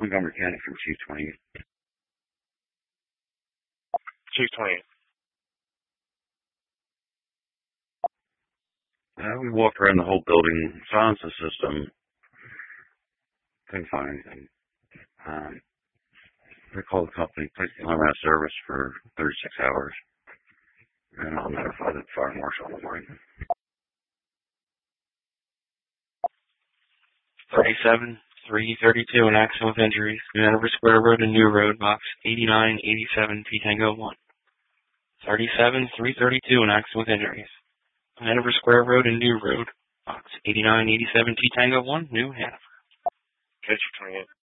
Montgomery County from Chief 28. Chief 28. We walked around the whole building, silenced the system, couldn't find anything. They called the company, placed the alarm out of service for 36 hours, and I'll notify the fire marshal in the morning. 37-332, an accident with injuries. Hanover Square Road and New Road, box 8987, P Tango 1. 37-332, an accident with injuries. Hanover Square Road and New Road, box 8987, T Tango 1, New Hanover. Chief 28.